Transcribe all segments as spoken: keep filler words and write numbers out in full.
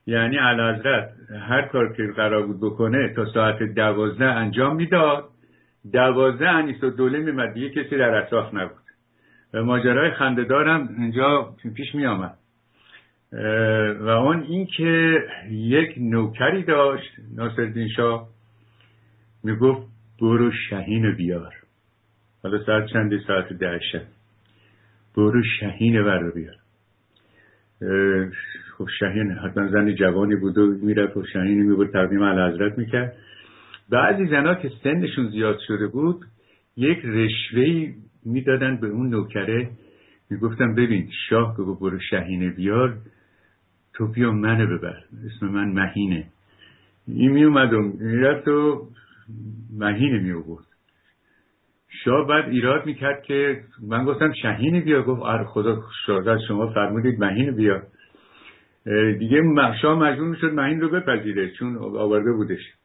یعنی اعلیحضرت هر کار که قرار بود بکنه تا ساعت دوازده انجام میداد. دوازده انیس‌الدوله میمد، دیگه کسی در اطراف نبود و ماجرای خنده‌دارم اینجا پیش می آمد و اون این که یک نوکری داشت ناصرالدین شاه، میگفت برو شهین بیار. حالا ساعت چنده؟ ساعت ده شب. برو شهین بر بیار. خب شهین حتما زن جوانی بود و میرفت و شهینی میبود تقدیم اعلیحضرت میکرد. بعضی زنها که سنشون زیاد شده بود یک رشوهی میدادن به اون نوکره، میگفتن ببین شاه بگو برو شهینه بیار، تو بیا منو ببر، اسم من مهینه. این میومد و میرفت و مهینه میوبرد. شاه بعد ایراد میکرد که من گفتم شهینه بیا، گفت آره خدا شاهزاده شما فرمودید مهینه بیا. دیگه شاه مجبور میشد مهین رو بپذیره چون آورده بودش.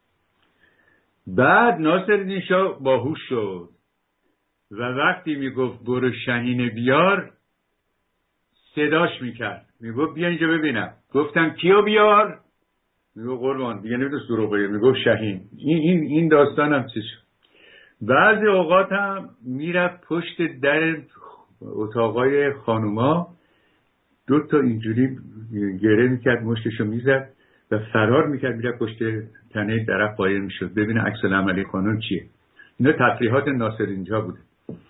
بعد ناصرالدین شاه باهوش شد و وقتی میگفت برو شهینه بیار صداش میکرد، میگفت بیا اینجا ببینم. گفتم کیو بیار؟ میگفت قربان، دیگه نمیدونست دروغ بگه، میگفت شهین. این این این داستانم چی شد. بعضی اوقات هم میرفت پشت در اتاقای خانوما دو تا اینجوری گره میکرد، مشتشو میزد و فرار میکرد، میرفت پشت تنه درخت قایم میشد ببینه عکس العملی خانم چیه. اینا تفریحات ناصرالدین بوده.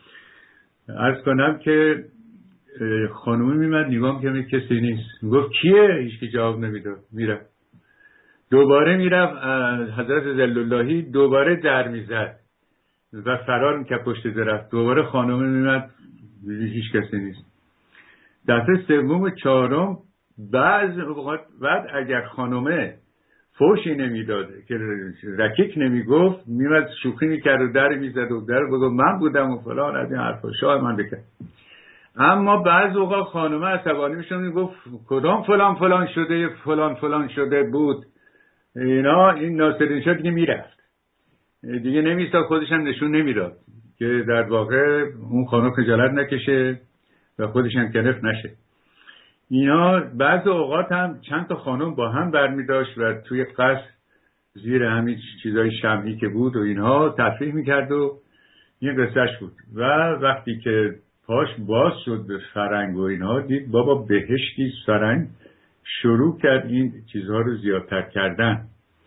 عرض کنم که خانومی میمد نگاه که کسی نیست، میگفت کیه؟ هیچ کی جواب نمیداد. میرفت دوباره میرفت حضرت ظلاللهی دوباره در میزد و فرار میکرد پشت درخت. دوباره خانومی میمد هیچ کسی نیست. دفعه سوم و چهارم بعض اوقات بعد اگر خانومه فوشی نمیداد که رکیک نمیگفت، میمد شوخی میکرد و در میزد و در بگو من بودم و فلان از این حرفا شاه من بکرد. اما بعض اوقات خانومه عصبانی میشد میگفت کدام فلان فلان شده فلان فلان شده بود اینا. این ناصرالدین شاه دیگه میرفت، دیگه نمیستاد، خودش هم نشون نمیداد که در واقع اون خانم خجالت نکشه و خودش هم کنف نشه. اینا بعض اوقات هم چند تا خانم با هم برمی داشت و توی قصر زیر همین چیزای شمعی که بود و اینها تفریح میکرد و این قصهش بود. و وقتی که پاش باز شد به فرنگ و اینها، دید بابا بهشتی فرنگ شروع کرد این چیزها رو زیادتر کردن،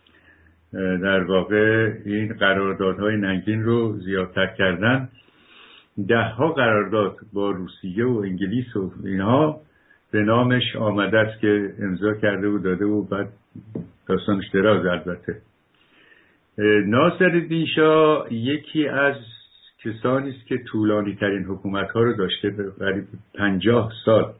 در واقع این قراردادهای ننگین رو زیادتر کردن. ده ها قرارداد با روسیه و انگلیس و اینها به نامش آمده است که امضا کرده و داده و بعد داستانش دراز. البته ناصرالدین شاه یکی از کسانی است که طولانی ترین حکومت ها رو داشته، به قریب پنجاه سال.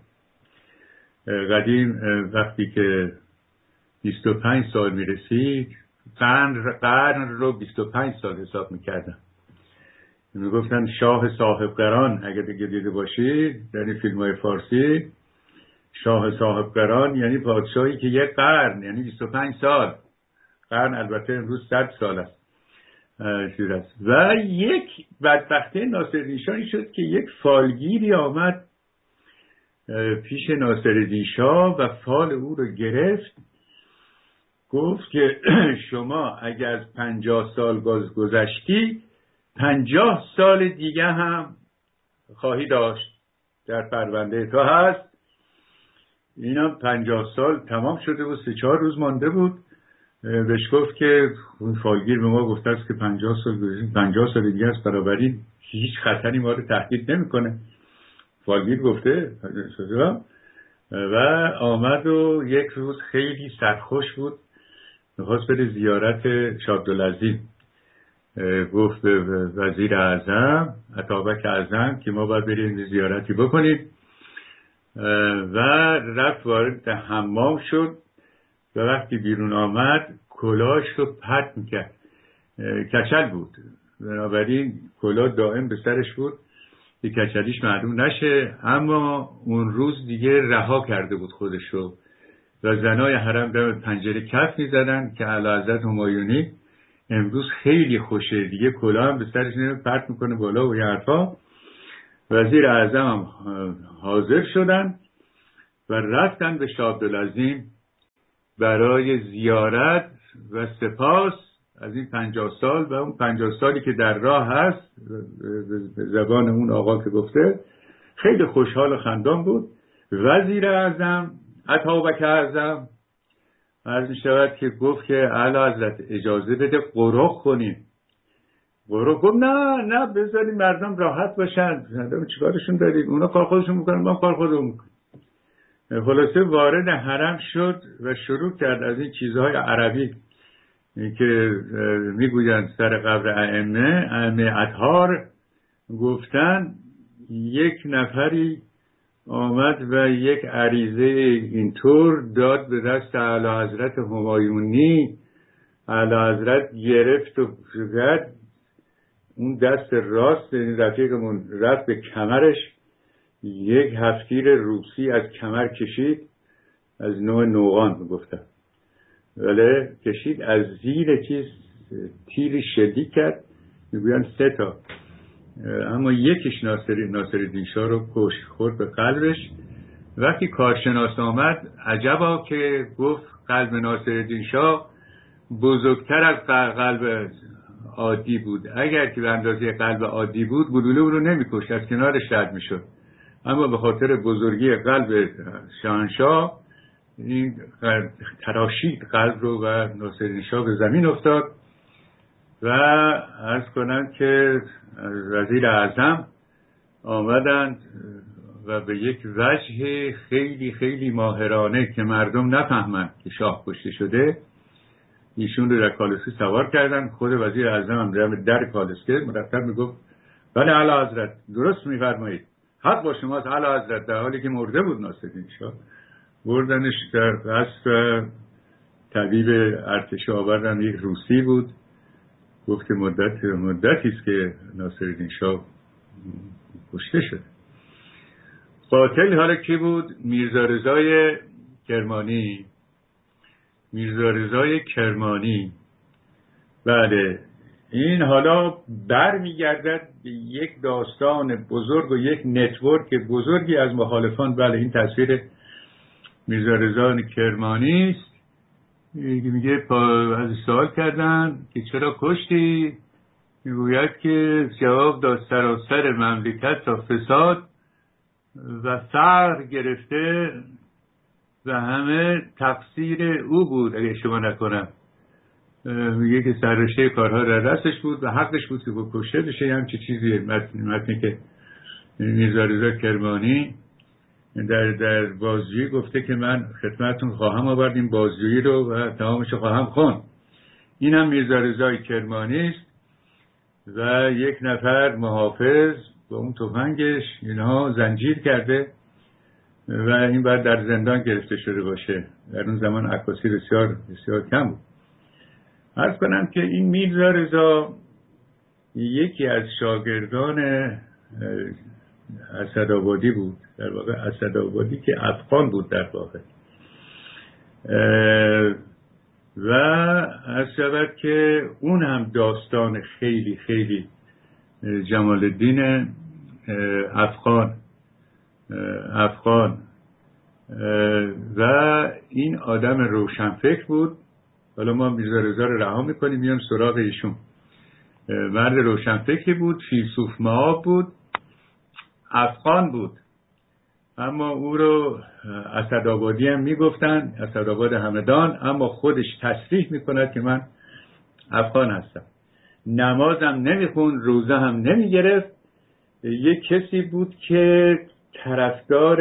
قدیم وقتی که بیست و پنج سال میرسید قرن قرن رو بیست و پنج سال حساب میکردن. میگفتن شاه صاحب قران. اگر دیگه دیده باشید در این فیلم های فارسی، شاه صاحب قران یعنی پادشاهی که یک قرن، یعنی بیست و پنج سال. قرن البته امروز صد سال است. و یک بدبختی ناصرالدین شاه شد که یک فالگیری آمد پیش ناصرالدین شاه و فال او رو گرفت. گفت که شما اگر از پنجاه سال گذشتی پنجاه سال دیگه هم خواهی داشت، در پرونده تو هست. اینا پنجاه سال تمام شده بود، سه چهار روز مانده بود. بهش گفت که اون فالگیر به ما گفته است که پنجاه سال گذشته، پنجاه سال دیگه است، برابری هیچ خطری ما رو تهدید نمیکنه. فالگیر گفته و آمد و یک روز خیلی سرخوش بود، میخواست بره زیارت شاه عبدالعظیم. گفت به وزیر اعظم اتابک اعظم که ما باید بریم زیارتی بکنیم و رفت وارد حمام شد و وقتی بیرون آمد کلاهش رو پرت میکرد. کچل بود، بنابراین کلاه دائم به سرش بود که کچلیش معلوم نشه. اما اون روز دیگه رها کرده بود خودش رو و زنای حرم دم پنجره کف میزدن که اعلیحضرت همایونی امروز خیلی خوشه، دیگه کلاه هم به سرش نمی پرت میکنه بالا و یه حرفا. وزیر اعظم هم حاضر شدن و رفتن به شاه عبدالعظیم برای زیارت و سپاس از این پنجاه سال و اون پنجاه سالی که در راه هست، به زبان اون آقا که گفته خیلی خوشحال و خندان بود. وزیر اعظم عطابک اعظم عرض می شود که گفت که اعلی حضرت اجازه بده قرخ کنیم. قرخ گفت نه نه بذاریم مردم راحت باشن، مردم چیکارشون داریم، اونا کار خودشون میکنن ما کار خودمون میکنیم. خلاصه وارد حرم شد و شروع کرد از این چیزهای عربی که میگویند سر قبر ائمه ائمه اطهار گفتن. یک نفری آمد و یک عریضه اینطور داد به دست اعلی حضرت همایونی. اعلی حضرت گرفت و زد، اون دست راست رفیقمون رفت به کمرش، یک هفتیر روسی از کمر کشید، از نوع نوغان گفتن، ولی کشید، از زیر چیز تیری شلیک کرد، میگویند سه تا، اما یکیش ناصری ناصرالدین شاه رو کشت، خورد به قلبش. وقتی کارشناس آمد عجبا که گفت قلب ناصرالدین شاه بزرگتر از قلب عادی بود، اگر که به اندازه قلب عادی بود گلوله رو نمی‌کشت، از کنارش رد می‌شد، اما به خاطر بزرگی قلب شاهنشاه این تراشید قلب رو و ناصرالدین شاه به زمین افتاد. و عرض کنم که وزیر اعظم آمدند و به یک وجه خیلی خیلی ماهرانه که مردم نفهمند که شاه کشته شده، ایشون رو در کالسکه سوار کردن. خود وزیر اعظم هم در کالسکه مرتب میگفت بله اعلی حضرت درست میفرمایید، حق با شماست اعلی حضرت، در حالی که مرده بود ناصرالدین شاه. بردنش در قصر طبیب ارتش آوردن، یک روسی بود، گفت که مدت مدتی است که ناصرالدین شاه کشته شد. قاتل حالا کی بود؟ میرزا رضای کرمانی. میرزا رضای کرمانی بله، این حالا برمیگردد به یک داستان بزرگ و یک نتورک بزرگی از مخالفان. بله این تصویر میرزا رضا کرمانی است. میگه از سوال کردن که چرا کشتی؟ میگوید که جواب داد سراسر مملکت تا فساد و فقر گرفته و همه تقصیر او بود اگه شما نکنم. میگه که سررشته کارها در دستش بود و حقش بود که با کشته بشه. همچی چیزی متنی که میرزا رضا کرمانی در در بازجویی گفته که من خدمتتون خواهم آورد این بازجویی رو و تمامش خواهم خوند. این هم میرزا رضای کرمانی است و یک نفر محافظ با اون تفنگش اینها زنجیر کرده و این بعد در زندان گرفته شده باشه. در اون زمان عکاسی بسیار بسیار کم بود. عرض کنم که این میرزا رضا یکی از شاگردان اسدآبادی بود، در واقع اسدآبادی که افغان بود در واقع، و عرض شود که اون هم داستان خیلی خیلی جمال الدین افغان افغان و این آدم روشنفکر بود. حالا ما میرزا رضا رو رها میکنیم میام سراغ ایشون. مرد روشنفکری بود، فیلسوف مآب بود، افغان بود، اما او رو اسدآبادی هم میگفتن، اسدآباد همدان، اما خودش تصریح میکند که من افغان هستم. نمازم نمیخوند، روزه هم نمیگرفت. یک کسی بود که طرفدار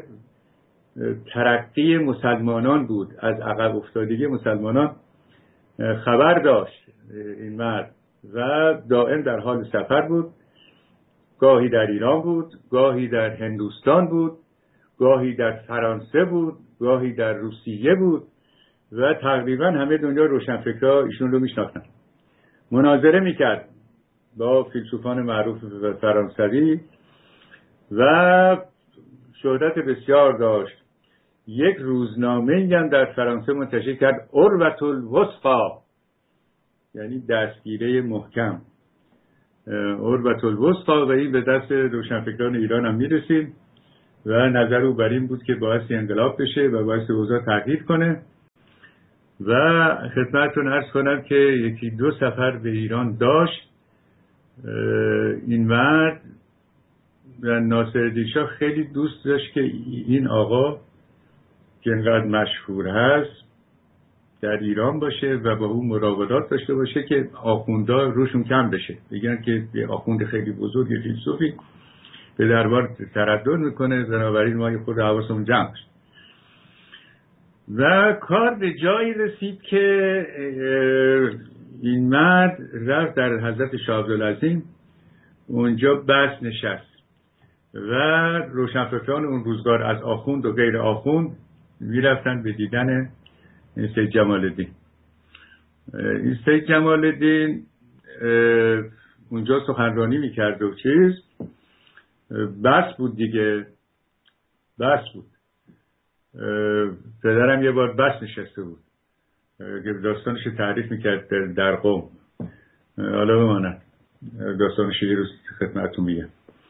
ترقی مسلمانان بود، از عقب افتادگی مسلمانان خبر داشت این مرد و دائم در حال سفر بود. گاهی در ایران بود، گاهی در هندوستان بود، گاهی در فرانسه بود، گاهی در روسیه بود و تقریبا همه دنیا روشنفکرها ایشون رو میشناختن. مناظره میکرد با فیلسوفان معروف فرانسوی و شهرت بسیار داشت. یک روزنامه هم در فرانسه منتشر کرد، عروة الوثقی، یعنی دستگیره محکم، عروة الوثقی، و این به دست روشنفکران ایران هم میرسید و نظر او بر این بود که باعث انقلاب بشه و باعث اوضاع تغییر کنه. و خدمتتون عرض کنم که یکی دو سفر به ایران داشت. این مرد ناصرالدین شاه خیلی دوست داشت که این آقا که اینقدر مشهور هست در ایران باشه و با اون مراودات داشته باشه که آخوندا روشون کم بشه، بگن که یه آخوند خیلی بزرگ فیلسوفی به دربار تردد میکنه، بنابراین ما خود حواسمون جمع بشه. و کار به جایی رسید که این مرد رفت در حضرت شاه عبدالعظیم، اونجا بس نشست و روشنفکران اون روزگار از آخوند و غیر آخوند میرفتن به دیدن سید جمال الدین. این سید جمال الدین اونجا سخنرانی میکرد و چیز بس بود دیگه، بس بود. پدرم یه بار بس نشسته بود که داستانش تعریف میکرد در, در قوم. حالا بماند داستانش یه روز خدمتتون میگم.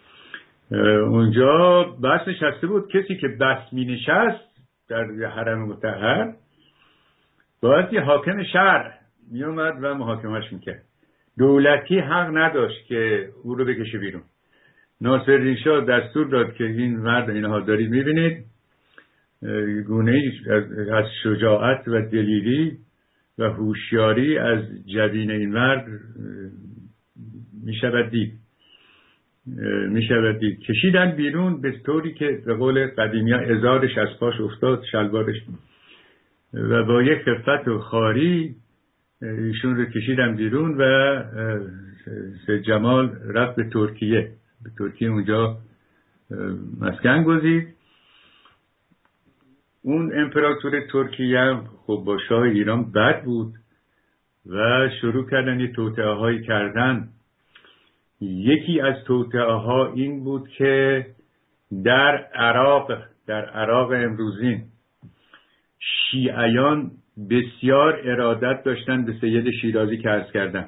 اونجا بس نشسته بود، کسی که بس می نشست در حرم مطهر باید یه حاکم شهر می اومد و محاکمش میکرد. دولتی حق نداشت که او رو بکشه بیرون. ناصرالدین شاه دستور داد که این مرد اینها دارید میبینید گونه از شجاعت و دلیری و هوشیاری از جبین این مرد میشود دید میشود دید کشیدن بیرون به طوری که به قول قدیمی ها ازارش از پاش افتاد، شلوارش، و با یک خفت و خاری ایشون رو کشیدن بیرون و سید جمال رفت به ترکیه. به ترکیه اونجا مسکن گزید. اون امپراتور ترکیه هم خب با شاه ایران بد بود و شروع کردن یه توطئه هایی کردن. یکی از توطئه ها این بود که در عراق در عراق امروزین شیعیان بسیار ارادت داشتن به سید شیرازی که عرض کردن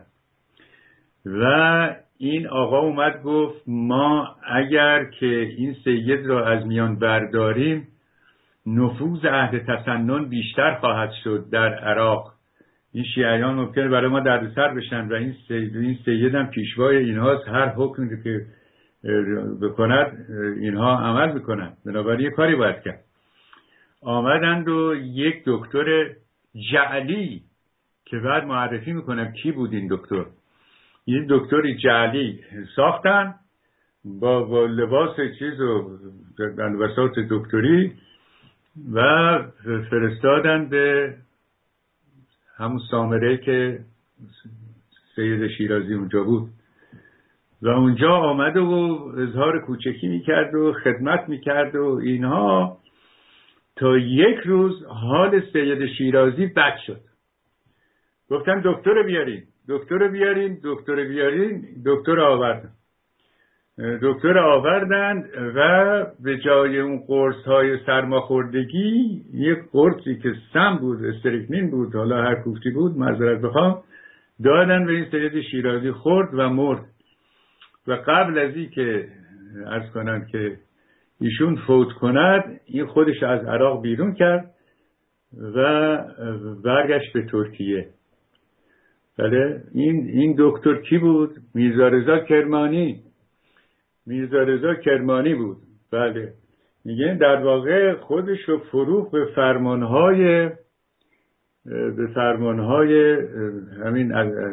و این آقا اومد گفت ما اگر که این سید را از میان برداریم نفوذ اهل تسنن بیشتر خواهد شد در عراق. این شیعیان ممکنه برای ما دردسر بشن و این سید این سید هم پیشوای اینهاست، هر حکمی که بکند اینها عمل میکنن، بنابراین یه کاری باید کرد. آمدند و یک دکتر جعلی که بعد معرفی میکنم کی بود این دکتر، این دکتری جعلی ساختن با, با لباس چیز و در بساط دکتری و فرستادن به همون سامره که سید شیرازی اونجا بود و اونجا آمده و اظهار کوچکی میکرد و خدمت میکرد و اینها، تا یک روز حال سید شیرازی بد شد. گفتن دکتر بیارین دکتر بیارین دکتر بیارین دکتر آوردن دکتر آوردن و به جای اون قرص های سرماخوردگی یک قرصی که سم بود، استریکنین بود، حالا هر کوفتی بود معذرت بخوام، دادن به این سید شیرازی، خورد و مرد. و قبل از این که عرض کنم که ایشون فوت کند این خودش از عراق بیرون کرد و برگشت به ترکیه. بله این این دکتر کی بود؟ میرزا رضا کرمانی. میرزا رضا کرمانی بود. بله میگن در واقع خودش رو فروخت به فرمانهای به فرمانهای همین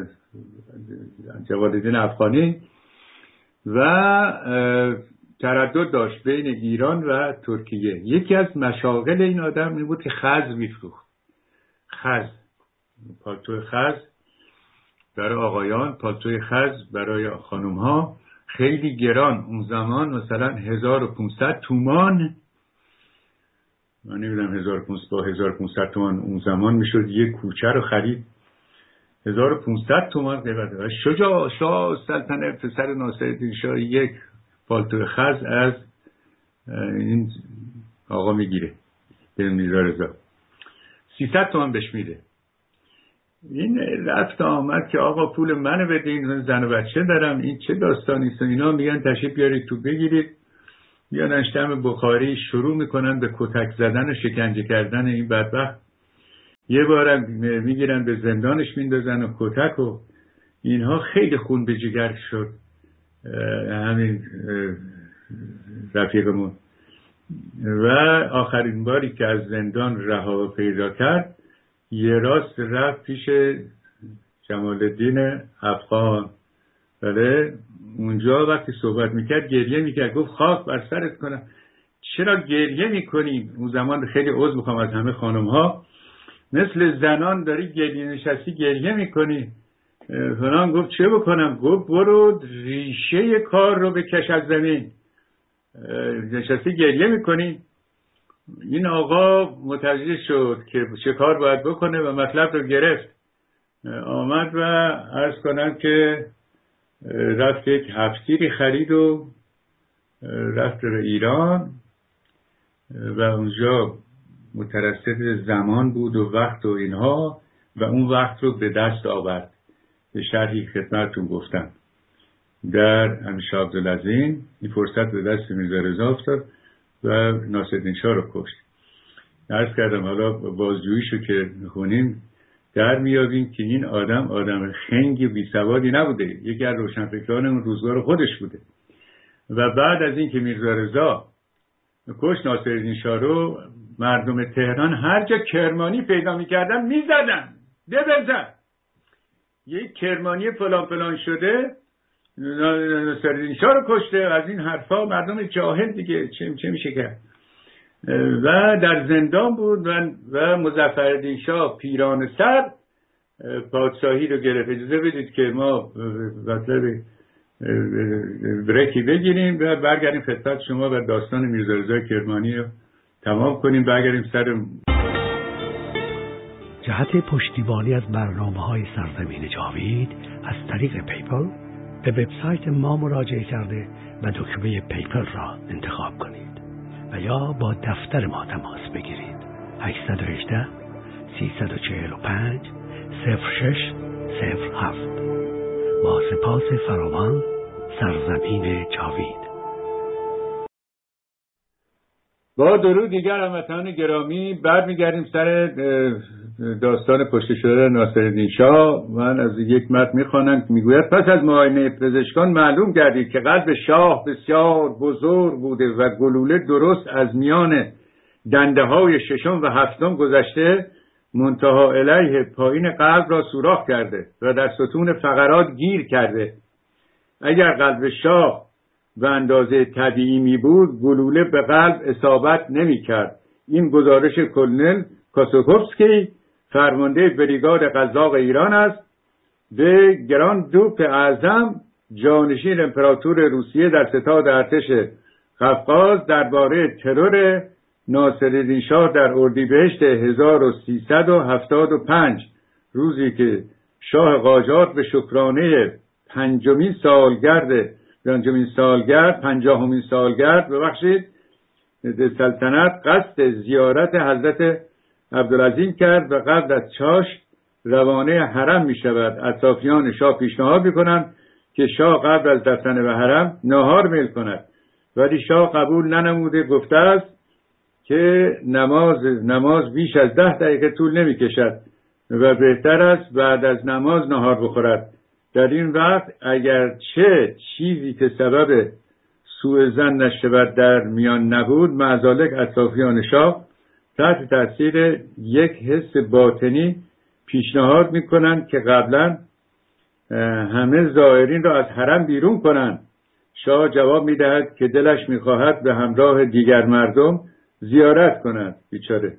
جواد الدین افغانی و تردد داشت بین ایران و ترکیه. یکی از مشاغل این آدم این بود که خز میفروخت. خز، پالتوی خز برای آقایان، پالتوی خز برای خانم ها، خیلی گران. اون زمان مثلا هزار و پونصد تومان، من نمیدونم هزار و پونصد با هزار و پونصد تومان اون زمان میشد یک کوچه رو خرید. هزار و پونصد تومان قیمت داشت. شجاع شاه سلطنه پسر ناصرالدین شاه یک پالتو خز از این آقا میگیره به میرزا رضا، سیصد تومان بهش میده. این رفت آمد که آقا پول منو بدین، زن و بچه دارم، این چه داستانیست؟ اینا میگن تشریف بیارید تو بگیرید. میان انشتم بخاری شروع میکنن به کتک زدن و شکنجه کردن این بدبخت. یه بارم میگیرن به زندانش میندازن و کتک و اینها. خیلی خون به جگر شد همین رفیقمون. و آخرین باری که از زندان رها پیدا کرد یه راست رفت پیش جمال الدین افغان. بله اونجا وقتی صحبت میکرد گریه میکرد، گفت خاک بر سرت کنم، چرا گریه میکنی؟ اون زمان خیلی عذر میخوام از همه خانم ها، مثل زنان داری گریه نشستی گریه میکنی فلان. گفت چه بکنم؟ گفت برو ریشه کار رو بکش از زمین، نشستی گریه میکنی. این آقا متوجه شد که چه کار باید بکنه و مطلب رو گرفت. آمد و عرض کنم که رفت یک هفتیری خرید و رفت به ایران و اونجا مترصد زمان بود و وقت و اینها و اون وقت رو به دست آورد. به شرحی خدمتتون گفتم در همیشه عبدالعظیم این فرصت به دست میرزا رضا افتاد و ناصرالدین شاه رو کشت. عرض کردم حالا بازجوییشو که میخونیم در میابیم که این آدم آدم خنگی بی سوادی نبوده، یکی از روشنفکران اون روزگار خودش بوده. و بعد از این که میرزا رضا کشت ناصرالدین شاه رو، مردم تهران هر جا کرمانی پیدا میکردن میزدن، ببزن یک کرمانی فلان فلان شده ناصرالدین شاه رو کشته. از این حرفا مردم جاهل دیگه چه, چه میشه کرد. و در زندان بود و, و مظفرالدین شاه پیران سر پادشاهی رو گرفت. اجازه بدید که ما مطلب بریکی بگیریم و برگردیم خدمت شما و داستان میرزا رضا کرمانی رو تمام کنیم. برگردیم سر جهت پشتیبانی از برنامه‌های سرزمین جاوید از طریق پیپل به وبسایت ما مراجعه کرده و دکمه پیپل را انتخاب کنید و یا با دفتر ما تماس بگیرید. هشت یک هشت سه چهار پنج صفر شش صفر هفت. با سپاس فراوان، سرزمین جاوید. با درود دیگر هموطنان گرامی، برمیگردیم سر داستان کشته شده ناصرالدین شاه. من از یک متن میخوانم که میگوید پس از معاینه پزشکان معلوم گردید که قلب شاه بسیار بزرگ بوده و گلوله درست از میان دنده های ششم و هفتم گذشته منتها الیه پایین قلب را سوراخ کرده و در ستون فقرات گیر کرده. اگر قلب شاه به اندازه طبیعی می بود گلوله به قلب اصابت نمی کرد. این گزارش کلنل کاسوکوفسکی فرمانده بریگاد قزاق ایران است. به گراند دوک اعظم جانشین امپراتور روسیه در ستاد ارتش قفقاز درباره ترور ناصرالدین شاه در اردیبهشت هزار و سیصد و هفتاد و پنج، روزی که شاه قاجار به شکرانه پنجمین سالگرد پنجمین سالگرد پنجاهمین سالگرد ببخشید سلطنت قصد زیارت حضرت عبدالعظیم کرد و قبل از چاش روانه حرم می شود. اطرافیان شاه پیشنهاد می کنند که شاه قبل از رفتن به حرم ناهار میل کند، ولی شاه قبول ننموده. گفته است که نماز نماز بیش از ده دقیقه طول نمی کشد و بهتر است بعد از نماز ناهار بخورد. در این وقت اگر چه چیزی که سبب سوء ظن نشود در میان نبود، معذالک اطرافیان شاه تحت تاثیر یک حس باطنی پیشنهاد میکنند که قبلا همه زائرین را از حرم بیرون کنند. شاه جواب میدهد که دلش میخواهد به همراه دیگر مردم زیارت کند. بیچاره.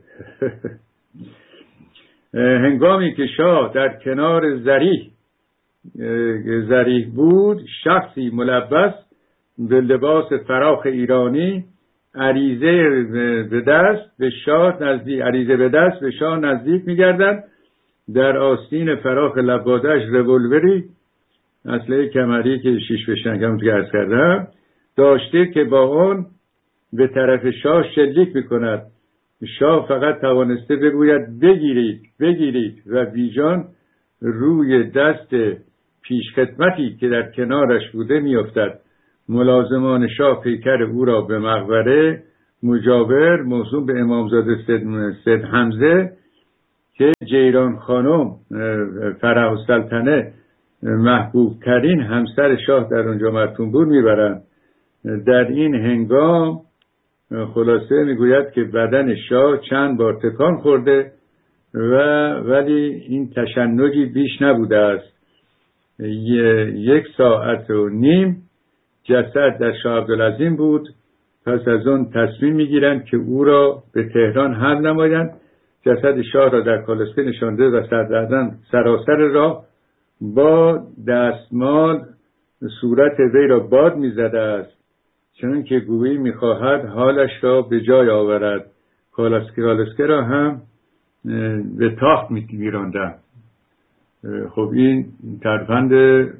هنگامی که شاه در کنار زریح زریح بود، شخصی ملبس به لباس فراخ ایرانی عریضه به دست به شاه نزدیک عریضه به دست به شاه نزدیک می‌گردد. در آستین فراخ لباده‌اش رولوری، اسلحه کمری که شیش فشنگ هم که عرض کردم داشته که با اون به طرف شاه شلیک می‌کند. شاه فقط توانسته بگوید بگیرید بگیرید و بیجان روی دست پیشخدمتی که در کنارش بوده میافتد. ملازمان شاه پیکر او را به مقبره مجاور موسوم به امامزاده سید حمزه که جیران خانم فرح السلطنه محبوب ترین همسر شاه در اونجا مدفون بود میبرند. در این هنگام خلاصه میگوید که بدن شاه چند بار تکان خورده و ولی این تشنجی بیش نبوده است. یک ساعت و نیم جسد در شاه عبدالعظیم بود. پس از اون تصمیم میگیرند که او را به تهران حمل نمایند. جسد شاه را در کالسکه نشانده و صدراعظم سراسر راه با دستمال صورت وی را باد میزده است، چون که گویی میخواهد حالش را به جای آورد. کالسکه کالسکه را هم به تاخت میراندند. خب این ترفند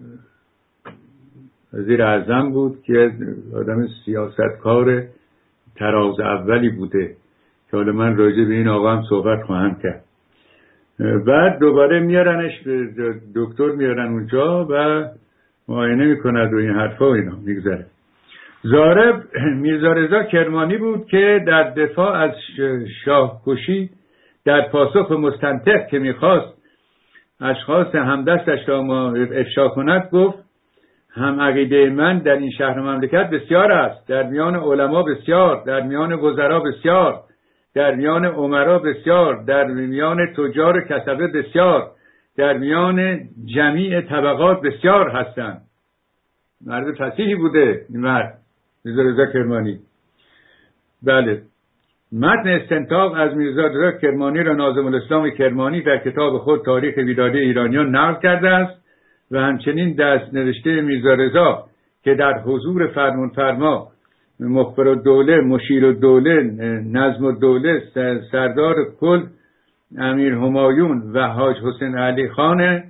وزیر اعظم بود که آدم سیاستکار تراز اولی بوده که حالا من راجع به این آقا هم صحبت خواهم کرد. بعد دوباره میارنش دکتر میارن اونجا و معاینه میکند و این حرفا و اینا میگذره. زارب میرزا رضا کرمانی بود که در دفاع از شاه کشی در پاسخ به مستنطق که میخواست اشخاص همدستش را افشا کند گفت هم عقیده من در این شهر و مملکت بسیار است، در میان علما بسیار، در میان وزرا بسیار، در میان امرا بسیار، در میان تجار و کسبه بسیار، در میان جمیع طبقات بسیار هستند. مرد فصیحی بوده این مرد میرزا رضا کرمانی. بله، متن استنتاق از میرزا رضا کرمانی را ناظم الاسلام کرمانی در کتاب خود تاریخ بیداری ایرانیان نقل کرده است و همچنین دست نوشته میرزا رضا که در حضور فرمان فرما مخبر الدوله، مشیر الدوله، نظم الدوله، سردار کل امیر همایون و حاج حسین علی خان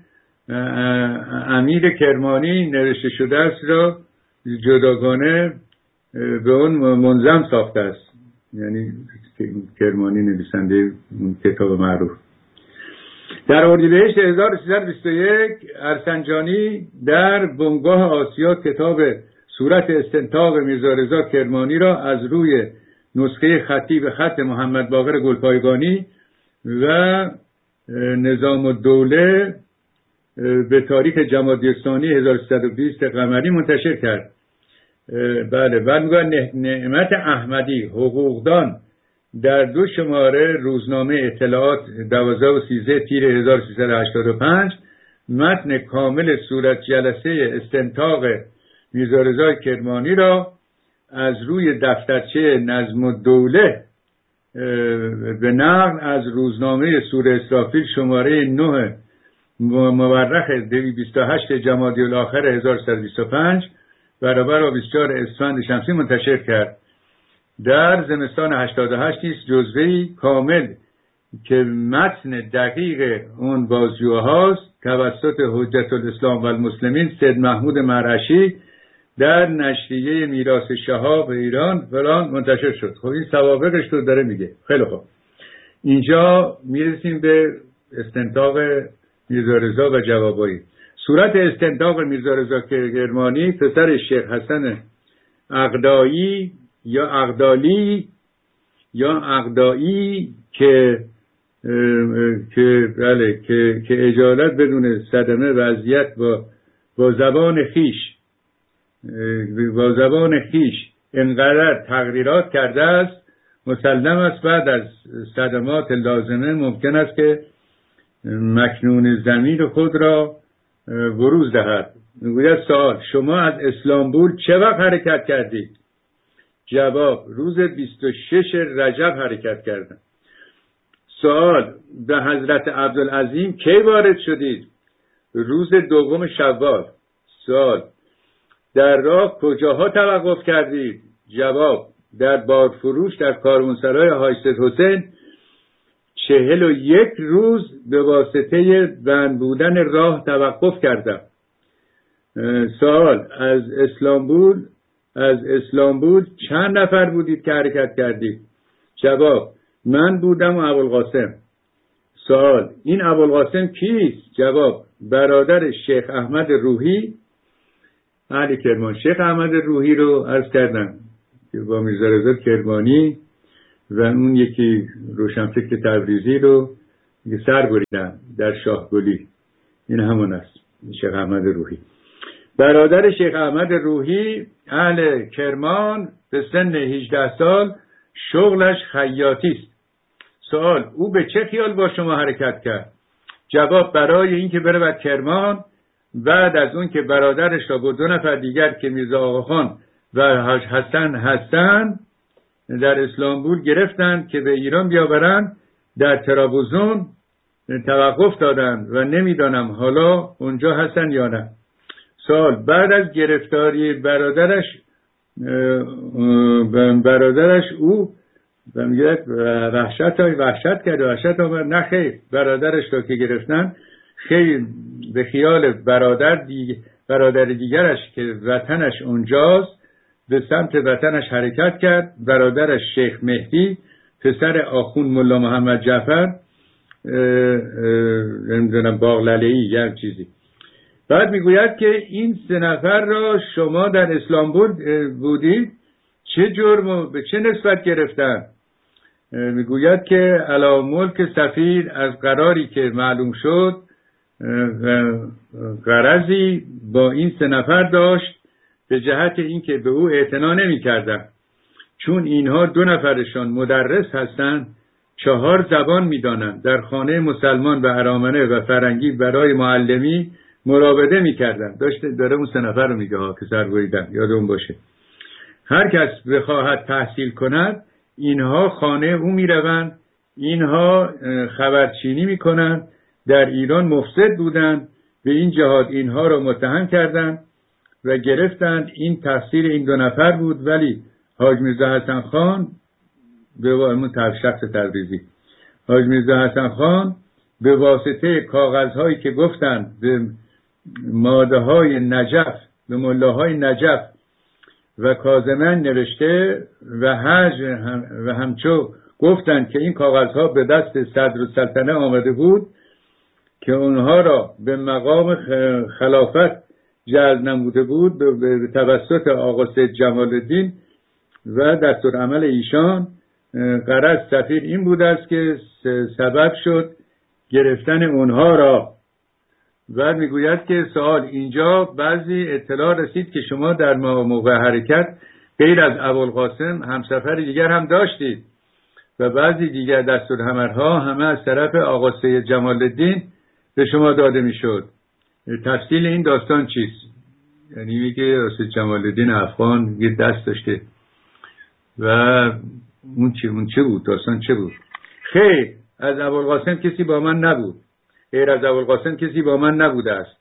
امیر کرمانی نوشته شده است را جداگانه به اون منظم ساخته است. یعنی کرمانی نویسنده کتاب معروف. در اردیبهشت هزار و سیصد و بیست و یک ارسنجانی در بنگاه آسیا کتاب صورت استنتاق میرزا رضا کرمانی را از روی نسخه خطی به خط محمد باقر گلپایگانی و نظام الدوله به تاریخ جمادی الثانی هزار و سیصد و بیست قمری منتشر کرد. بله، بعد میگه نعمت احمدی حقوقدان در دو شماره روزنامه اطلاعات دوازده و سیزده تیر هزار و سیصد و هشتاد و پنج متن کامل صورت جلسه استنتاق میرزا رضا کرمانی را از روی دفترچه نظم الدوله به نقل از روزنامه سور اسرافیل شماره نه مورخ دویست و بیست و هشت جمادی الاخر هزار و سیصد و بیست و پنج برابر با بیست و چهار اسفند شمسی منتشر کرد. در زمستان هشتاد و هشت نیز جزوه‌ای کامل که متن دقیق اون بازجوهاست توسط حجت الاسلام و المسلمین سید محمود مرعشی در نشریه میراث شهاب ایران فلان منتشر شد. خب این سوابقش رو داره میگه. خیلی خوب، اینجا میرسیم به استنتاق میرزا رضا و جوابایی. صورت استنتاق میرزا رضا کرمانی پسر شیخ حسن عقدایی یا عقدالی یا عقدایی که که بله که که اجالت بدون صدمه وضعیت با با زبان خیش با زبان خیش انقدر تغییرات کرده است مسلم است بعد از صدمات لازمه ممکن است که مکنون ضمیر خود را بروز دهد. میگوید سوال: شما از اسلامبول چه وقت حرکت کردید؟ جواب: روز بیست و شش رجب حرکت کردم. سوال: به حضرت عبدالعظیم کی وارد شدید؟ روز دوم شوال. سوال: در راه کجاها توقف کردید؟ جواب: در بارفروش در کاروانسرای حاج سید حسین چهل و یک روز به واسطه بند بودن راه توقف کردم. سوال: از اسلامبول از اسلامبول چند نفر بودید که حرکت کردید؟ جواب: من بودم و ابوالقاسم. سوال: این ابوالقاسم کیست؟ جواب: برادر شیخ احمد روحی اهل کرمان. شیخ احمد روحی رو عرض کردم که با میرزا رضا کرمانی و اون یکی روشنفکر تبریزی رو میگه سر بریدم در شاهگلی. این همون است، شیخ احمد روحی. برادر شیخ احمد روحی اهل کرمان به سن هجده سال شغلش خیاطی است. سوال: او به چه خیال با شما حرکت کرد؟ جواب: برای اینکه بره به کرمان، بعد از اون که برادرش را با دو نفر دیگر که میرزا آقاخان و حاج حسن هستن در اسلامبول گرفتن که به ایران بیاورن، در ترابزون توقف دادن و نمیدانم حالا اونجا هستن یا نه. سوال: بعد از گرفتاری برادرش برادرش او و میگه وحشت های وحشت کرد وحشت آمد. نه خیر، برادرش را که گرفتن خیلی به خیال برادر دیگر برادر دیگرش که وطنش اونجاست به سمت وطنش حرکت کرد. برادرش شیخ مهدی پسر آخوند ملا محمد جعفر نمیدونم باغلله‌ای یا چیزی. بعد میگوید که این سه نفر را شما در اسلامبول بودید، چه جرم و به چه نسبت گرفتن؟ میگوید که علی ملک سفیر از قراری که معلوم شد غرضی با این سه نفر داشت به جهت اینکه به او اعتنا نمی‌کردند، چون اینها دو نفرشان مدرس هستند، چهار زبان می‌دانند، در خانه مسلمان و ارامنه و فرنگی برای معلمی مراوده می‌کردند. داشته داره اون سه نفر رو میگه ها که سر بریدن، یادمون باشه. هر کس بخواهد تحصیل کند اینها خانه او میروند، اینها خبرچینی میکنند، در ایران مفسد بودند، به این جهاد اینها را متهم کردند و گرفتند. این تقصیر این دو نفر بود، ولی حاج میرزا حسن خان به واسطه شخص تبریزی حاج میرزا حسن خان به واسطه کاغذهایی که گفتند به ماده های نجف به ملاهای نجف و کاظمن نوشته و حج هم و همچو گفتند که این کاغذها به دست صدرالسلطنه آمده بود که اونها را به مقام خلافت جعل نموده بود به توسط آقا سید جمال الدین و دستور عمل ایشان. غرض سفیر این بود است که سبب شد گرفتن اونها را. بعد میگوید که سوال: اینجا بعضی اطلاع رسید که شما در موقع حرکت غیر از ابوالقاسم همسفر دیگر هم داشتید و بعضی دیگر دستورالعمل‌ها همه از طرف آقا سید جمال الدین به شما داده میشد. تفصیل این داستان چیست؟ یعنی میگه آقا سید جمال الدین افغان یه دست داشته و اون چه اون چه بود؟ داستان چه بود؟ خیر، از ابوالقاسم کسی با من نبود. غیر از ابوالقاسم کسی با من نبوده است.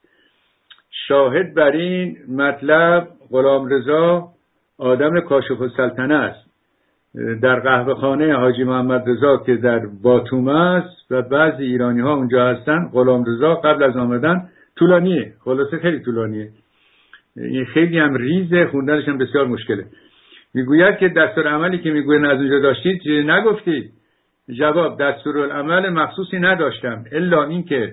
شاهد بر این مطلب غلامرضا آدم کاشف السلطنه است. در قهوه خانه حاجی محمد رضا که در باتوم است و بعضی ایرانی ها اونجا هستن، غلامرضا قبل از آمدن طولانیه، خلاصه خیلی طولانیه، این خیلی هم ریزه، خوندنش هم بسیار مشکله. میگوید که دستورالعملی که میگوین از اونجا داشتید نگفتید. جواب: دستورالعمل مخصوصی نداشتم الا اینکه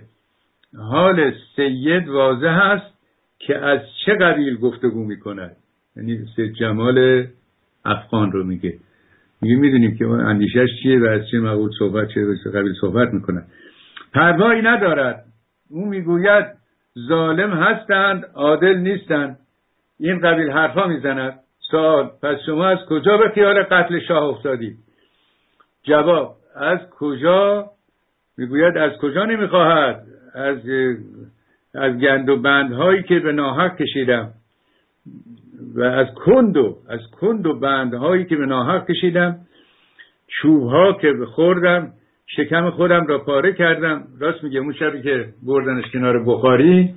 حال سید واضح است که از چه قبیل گفتگو میکند. یعنی سید جمال افغان رو میگه میگه میدونیم که اندیشش چیه و از چه مقول صحبت چه قبیل صحبت میکنن. پروایی ندارد. اون میگوید ظالم هستند عادل نیستند، این قبیل حرفا میزند. سوال: پس شما از کجا به خیال قتل شاه افتادید؟ جواب: از کجا؟ میگوید از کجا نمیخواهد، از از گند و بندهایی که به ناحق کشیدم و از کندو از کند و بندهایی که به ناحق کشیدم، چوبها که خوردم، شکم خودم را پاره کردم. راست میگه، اون شبی که بردنش کنار بخاری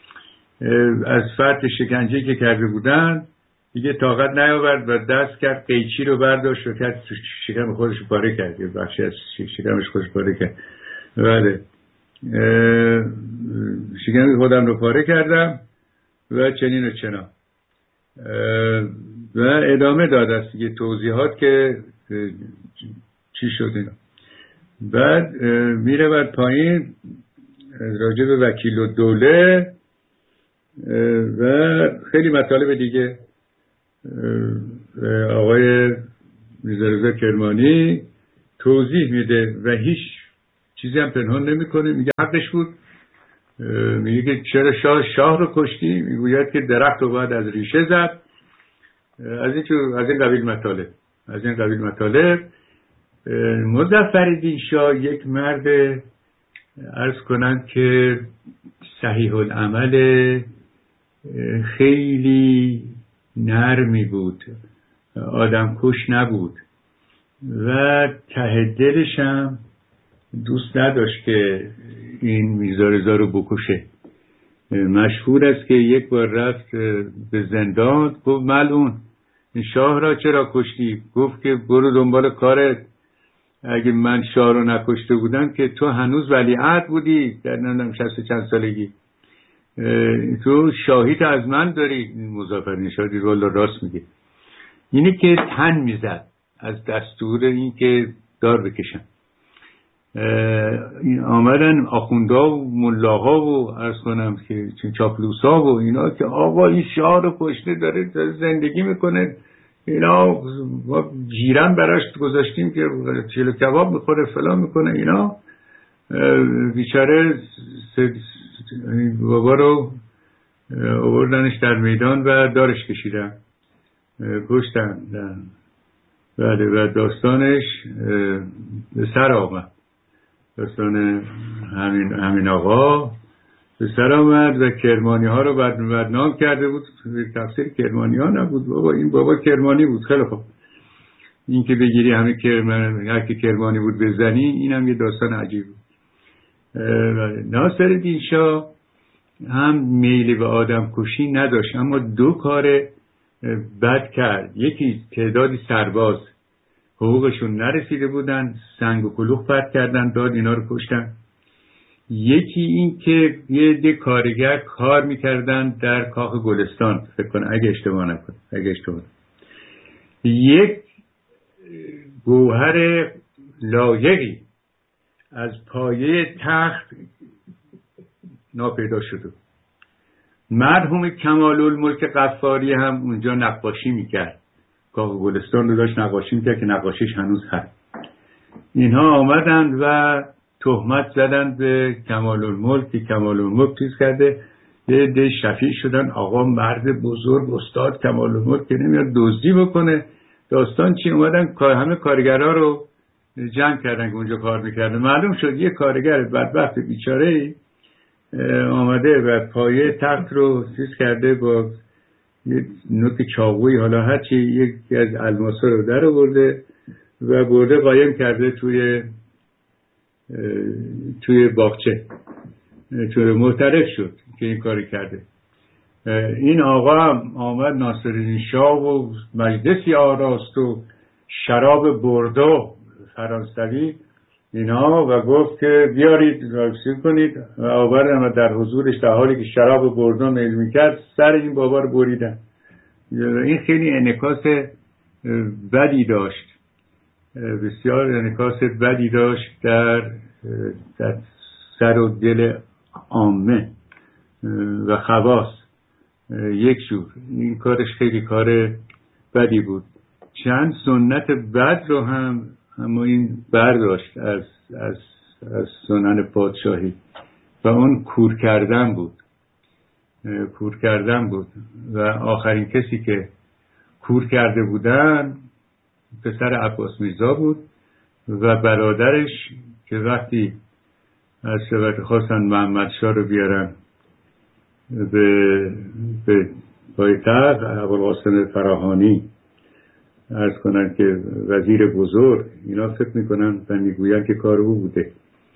از فرط شکنجه‌ای که کرده بودن دیگه طاقت نیاورد و دست کرد، قیچی رو برداشت و کرد شکم خودش رو پاره کرد، یه بخشی از شکمش خودش پاره کرد. بله، شکم خودم رو پاره کردم و چنین و چنان و ادامه داد است دیگه توضیحات که چی شد اینا. بعد میره بعد پایین راجع به وکیل الدوله و خیلی مطالب دیگه. آقای میرزا رضا کرمانی توضیح میده و هیچ چیزی هم پنهان نمیکنه، میگه حقش بود. میگه که چرا شاه شاه رو کشتی؟ میگوید که درخت رو باید از ریشه زد. از این از این قبیل مطالب از این قبیل مطالب مظفرالدین شاه یک مرد عرض کنند که صحیح العمل خیلی نرمی بود، آدم کش نبود و ته دلش هم دوست نداشت که این میرزا رضا رو بکشه. مشهور است که یک بار رفت به زندان، گفت ملعون این شاه را چرا کشتی؟ گفت که برو دنبال کارت، اگه من شاه رو نکشته بودم که تو هنوز ولیعهد بودی در نمیدونم شصت چند سالگی، تو شاهیت از من داری. مظفرالدین شاه دید والله راست میگه. اینی که تن میزد از دستور این که دار بکشن. این آمدن آخوندا و ملاها و عرض کنم که چاپلوسا و اینا که آقا این شاه رو کشته داره زندگی میکنه، اینا جیران براش گذاشتیم که چلو کباب میخوره فلان میکنه. اینا بیچاره بابا رو آوردنش در میدان و دارش کشیدن، کشتن. بله و داستانش به سر آمد، داستان همین همین آقا به سر آمد و کرمانی ها رو بدنام کرده بود. تفسیر کرمانی ها نبود بابا، این بابا کرمانی بود. خیلی خوب، این که بگیری همه کرمانی، هر که کرمانی بود بزنی، این هم یه داستان عجیب بود. ناصرالدین شاه هم میل به آدم کشی نداشت، اما دو کار بد کرد. یکی تعدادی سرباز حقوقشون نرسیده بودن، سنگ و کلوخ پرت کردن، داد اینا رو کشتن. یکی این که یه ده کارگر کار میکردن در کاخ گلستان، فکر کنم اگه اشتباه نکنم اگه اشتباه یک گوهر لایقی از پایه تخت ناپیدا شده. مرحوم کمال الملک غفاری هم اونجا نقاشی میکرد، کاخ گلستان رو داشت نقاشی میکرد که نقاشیش هنوز هست. اینها آمدند و تهمت زدند به کمال الملک که کمال الملک چیز کرده، یه ده شفیع شدن آقا مرد بزرگ استاد کمال الملک که نمیاد دزدی بکنه. داستان چی؟ اومدن همه کارگرها رو جمع کردن که اونجا کار میکردن. معلوم شد یه کارگر بدبخت بیچاره‌ای آمده و پایه تخت رو چیز کرده، با یه نوک چاقویی حالا هرچی یکی از الماسا رو در آورده و برده قایم کرده توی توی باغچه. چون معترف شد که این کاری کرده. این آقا هم آمد ناصرالدین شاه و مجلسی آراست و شراب بردو فرانسوی اینا و گفت که بیارید راکسی کنید و آوردن و در حضورش در حالی که شراب بردو میل میکرد سر این بابا رو بریدن. این خیلی انعکاس بدی داشت، بسیار انعکاس بدی داشت در در سر و دل عامه و خواص. یک جور این کارش خیلی کار بدی بود. چند سنت بد رو هم اما این برداشت از از از سنن پادشاهی و اون کور کردن بود. کور کردن بود و آخرین کسی که کور کرده بودن پسر عباس میرزا بود و برادرش که وقتی از شبت خواستن محمد شاه رو بیارن به به پایتخت، ابوالقاسم فراهانی عرض کنن که وزیر بزرگ، اینا فکر میکنن و میگوین که کار او بوده.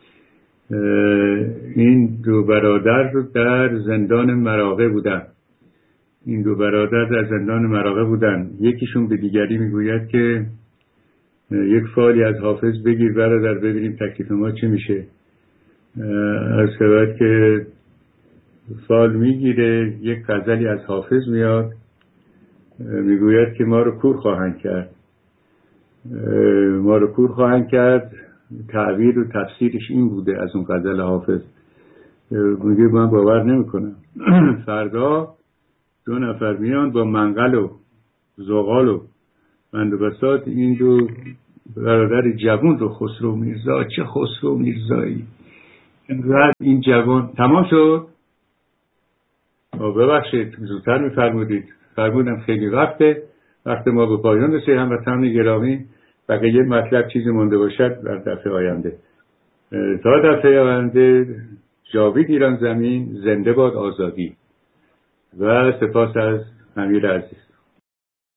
این دو برادر رو در زندان مراغه بودن. این دو برادر در زندان مراغه بودن. یکیشون به دیگری میگوید که یک فالی از حافظ بگیر برادر ببینیم تکلیف ما چه میشه. از شبت که فال میگیره یک غزلی از حافظ میاد، میگوید که ما رو کور خواهند کرد، ما رو کور خواهند کرد. تعبیر و تفسیرش این بوده از اون غزل حافظ. میگه من باور نمیکنم. فردا دو نفر میان با منقل و زغال و بندوبسات این دو برادر جوان رو خسرو میرزا، چه خسرو میرزایی، انقدر این جوان. تمام شد؟ ببخشید زودتر میفرمودید. فرمودم خیلی وقته، وقت ما به پایان رسید. هموطنان گرامی، بقیه مطلب چیزی مونده باشد در دفعه آینده. تا دفعه آینده، جاوید ایران زمین، زنده باد آزادی. و سپاس از امیر عزیز.